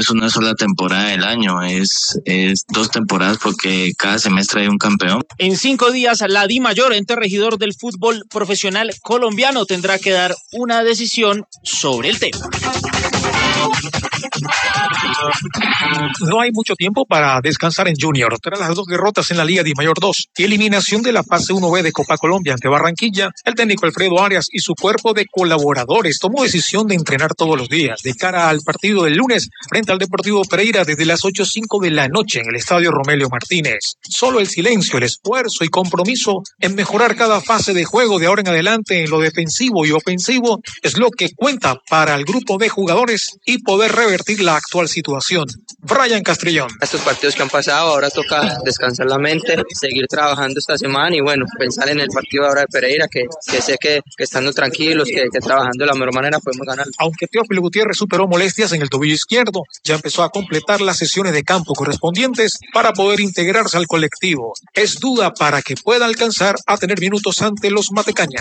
es una sola temporada del año, es 2 temporadas porque cada semestre hay un campeón. En 5 días, la DIMAYOR, ente regidor del fútbol profesional colombiano, tendrá que dar una decisión sobre el tema. No hay mucho tiempo para descansar en Junior. Tras las 2 derrotas en la Liga DIMAYOR 2 y eliminación de la fase 1B de Copa Colombia ante Barranquilla, el técnico Alfredo Arias y su cuerpo de colaboradores tomó decisión de entrenar todos los días de cara al partido del lunes frente al Deportivo Pereira desde las 8:05 de la noche en el Estadio Romelio Martínez. Solo el silencio, el esfuerzo y compromiso en mejorar cada fase de juego de ahora en adelante en lo defensivo y ofensivo es lo que cuenta para el grupo de jugadores y poder revertir la actual situación. Brian Castrillón. Estos partidos que han pasado, ahora toca descansar la mente, seguir trabajando esta semana y bueno, pensar en el partido ahora de Pereira, que sé que estando tranquilos, que trabajando de la mejor manera podemos ganar. Aunque Teófilo Gutiérrez superó molestias en el tobillo izquierdo, ya empezó a completar las sesiones de campo correspondientes para poder integrarse al colectivo. Es duda para que pueda alcanzar a tener minutos ante los matecañas.